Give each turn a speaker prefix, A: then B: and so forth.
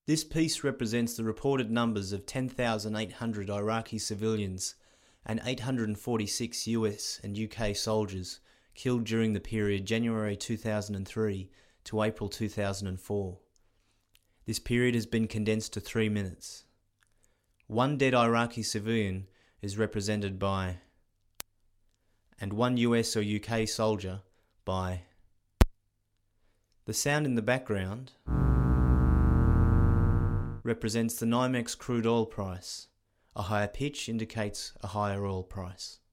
A: This piece represents the reported numbers of 10,800 Iraqi civilians and 846 US and UK soldiers killed during the period January 2003 to April 2004. This period has been condensed to 3 minutes. One dead Iraqi civilian is represented by, and one US or UK soldier by. The sound in the background represents the NYMEX crude oil price. A higher pitch indicates a higher oil price.